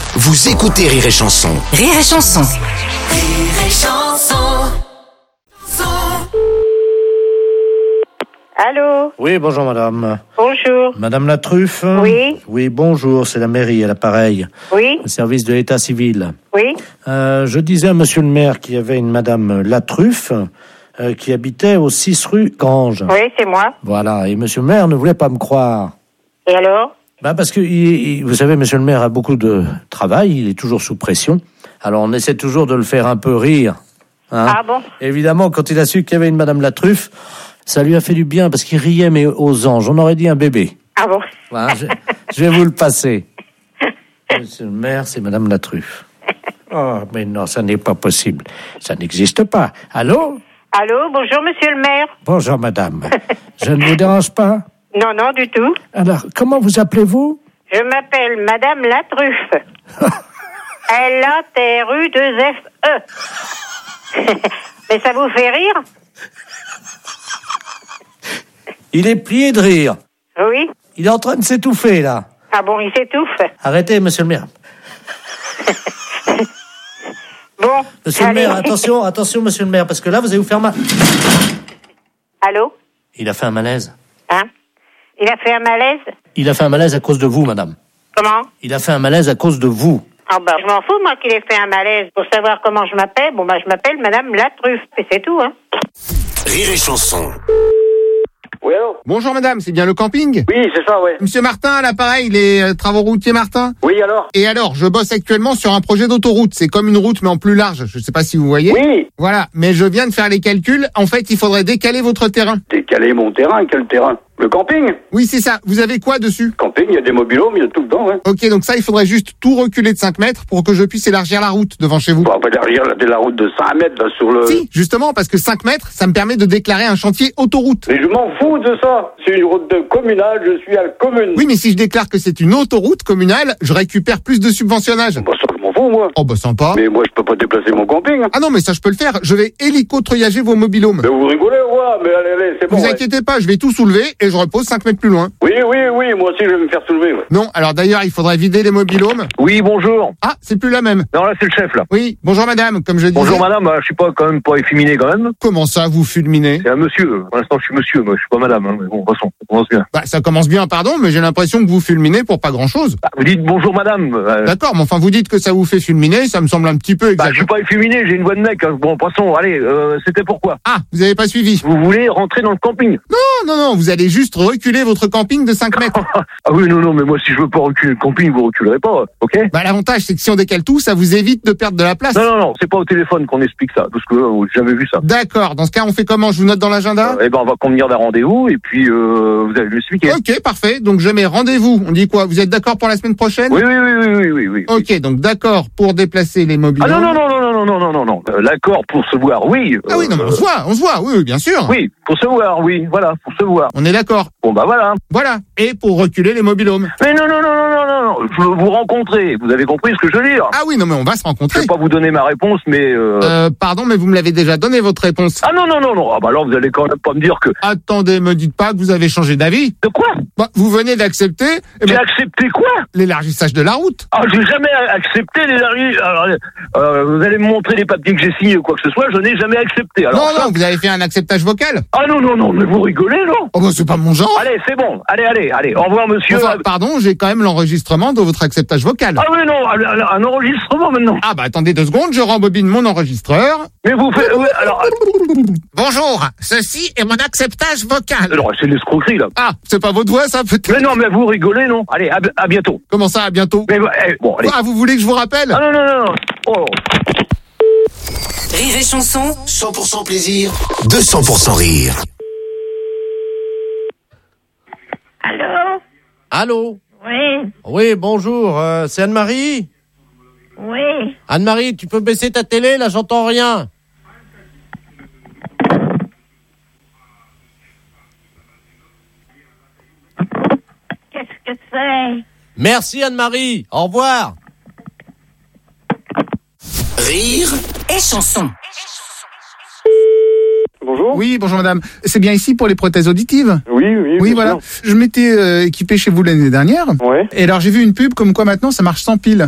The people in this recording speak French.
Vous écoutez Rire et Chanson. Rire et Chanson. Rire et Chanson. Allô? Oui, bonjour madame. Bonjour. Madame la Truffe? Oui. Oui, bonjour, c'est la mairie à l'appareil, Oui. le service de l'état civil. Oui. Je disais à monsieur le maire qu'il y avait une madame la Truffe qui habitait au 6 rue Grange. Oui, c'est moi. Voilà, et monsieur le maire ne voulait pas me croire. Et alors? Parce que, vous savez, monsieur le maire a beaucoup de travail, il est toujours sous pression. Alors on essaie toujours de le faire un peu rire. Hein. Ah bon? Évidemment, quand il a su qu'il y avait une madame la Truffe, ça lui a fait du bien parce qu'il riait, mais aux anges. On aurait dit un bébé. Ah bon? Voilà, je vais vous le passer. Monsieur le maire, c'est madame la Truffe. Oh, mais non, ça n'est pas possible. Ça n'existe pas. Allô? Allô? Bonjour, monsieur le maire. Bonjour, madame. Je ne vous dérange pas? Non, non, du tout. Alors, comment vous appelez-vous? Je m'appelle Madame la Truffe. L-A-T-R-U-2-F-E. Mais ça vous fait rire? Il est plié de rire. Oui. Il est en train de s'étouffer, là. Ah bon, il s'étouffe. Arrêtez, monsieur le maire. Bon. Monsieur allez. le maire, attention, monsieur le maire, parce que là, vous allez vous faire mal. Allô? Il a fait un malaise. Hein? Il a fait un malaise? Il a fait un malaise à cause de vous, madame. Comment? Il a fait un malaise à cause de vous. Ah bah, je m'en fous, moi, qu'il ait fait un malaise. Pour savoir comment je m'appelle, bon, bah, je m'appelle Madame la Truffe. Et c'est tout, hein. Rire et Chanson. Oui, allô? Bonjour madame, c'est bien le camping? Oui, c'est ça, ouais. Monsieur Martin, à l'appareil, les travaux routiers Martin? Oui, alors? Et alors, je bosse actuellement sur un projet d'autoroute. C'est comme une route, mais en plus large. Je sais pas si vous voyez. Oui. Voilà, mais je viens de faire les calculs. En fait, il faudrait décaler votre terrain. Décaler mon terrain, quel terrain? Le camping? Oui, c'est ça. Vous avez quoi dessus? Camping, il y a des mobilhomes, il y a tout dedans, ouais. Ok, donc ça, il faudrait juste tout reculer de 5 mètres pour que je puisse élargir la route devant chez vous. Bon, on va derrière la route de 5 mètres, là, sur le... Si, justement, parce que 5 mètres, ça me permet de déclarer un chantier autoroute. Mais je m'en fous de ça. C'est une route de communale, je suis à la commune. Oui, mais si je déclare que c'est une autoroute communale, je récupère plus de subventionnage. Bah, ça, je m'en fous, moi. Oh bah sympa. Mais moi, je peux pas déplacer mon camping. Ah non, mais ça, je peux le faire. Je vais hélico-triager vos mobilhomes. Mais vous rigolez, ouais, mais allez, c'est bon. Vous ouais. inquiétez pas, je vais tout soulever et je repose 5 mètres plus loin. Oui, moi aussi, je vais me faire soulever, ouais. Non, alors d'ailleurs, il faudrait vider les mobilhomes. Oui, bonjour. Ah, c'est plus la même. Non, là, c'est le chef, là. Oui, bonjour madame, comme je disais. Bonjour, madame. Je suis pas, quand même, pas efféminé, quand même. Comment ça, vous fulminez? C'est un monsieur. Pour l'instant, je suis monsieur. Moi, je suis pas madame, hein. Mais bon, de toute façon, ça commence bien. Bah, ça commence bien, pardon, mais j'ai l'impression que vous fulminez pour pas grand-chose. Bah, vous dites bonjour, madame. D'accord, mais enfin, vous dites que ça vous fait fulminer, ça me semble un petit peu Bah, je suis exagéré. pas efféminé, j'ai une voix de mec. Hein. Bon, passons, allez, c'était pourquoi? Ah, vous avez pas suivi? Vous voulez rentrer dans le camping? Non, vous allez juste reculer votre camping de 5 mètres. Ah oui, non, mais moi, si je veux pas reculer le camping, vous reculerez pas, ok? Bah, l'avantage, c'est que si on décale tout, ça vous évite de perdre de la place. Non, c'est pas au téléphone qu'on explique ça, parce que j'ai jamais vu ça. D'accord, dans ce cas, on fait comment? Je vous note dans l'agenda? Eh ben, on va convenir d'un rendez-vous, et puis, vous allez l'expliquer. Ok, parfait. Donc, je mets rendez-vous. On dit quoi? Vous êtes d'accord pour la semaine prochaine? Oui. Ok, donc d'accord pour déplacer les mobiles. Ah non. L'accord pour se voir, oui. Ah oui, non, mais on se voit, oui, bien sûr. Oui, pour se voir, oui, voilà, pour se voir. On est d'accord. Bon, bah voilà. Voilà. Et pour reculer les mobilhomes. Mais non, je veux vous rencontrer. Vous avez compris ce que je veux dire? Ah oui, non, mais on va se Je rencontrer. vais pas vous donner ma réponse, mais... Pardon, mais vous me l'avez déjà donné, votre réponse. Ah non. Ah bah alors, vous allez quand même pas me dire que... Attendez, me dites pas que vous avez changé d'avis. De quoi? Bah, vous venez d'accepter J'ai accepté quoi? l'élargissage de la route. Ah, j'ai jamais accepté les vous allez me montrer les papiers que j'ai signés ou quoi que ce soit, je n'ai jamais accepté. Alors, Non, vous avez fait un acceptage vocal. Ah non, mais vous rigolez, non? Oh bah c'est pas mon genre. Allez, c'est bon. Allez. Au revoir, monsieur. Enfin, pardon, j'ai quand même l'enregistrement de votre acceptage vocal. Ah oui, non, un enregistrement maintenant. Ah bah attendez 2 secondes, je rembobine mon enregistreur. Mais vous faites... Ouais, alors... Bonjour, ceci est mon acceptage vocal. Alors, c'est de l'escroquerie, là. Ah, c'est pas votre voix ça peut-être? Mais non, mais vous rigolez, non? Allez, à bientôt. Comment ça, à bientôt? Mais bon, allez. Ah, vous voulez que je vous rappelle? Ah non. Oh. Rire et Chanson. 100% plaisir, 200% rire. Allô? Allô? Oui, Oui, bonjour, c'est Anne-Marie? oui. Anne-Marie, tu peux baisser ta télé, là, j'entends rien. Qu'est-ce que c'est? Merci Anne-Marie, au revoir. Rire Et Chanson. Bonjour. Oui, bonjour madame. C'est bien ici pour les prothèses auditives? Oui, Oui, bien voilà. sûr. Je m'étais équipé chez vous l'année dernière. Ouais. Et alors j'ai vu une pub comme quoi maintenant ça marche sans pile.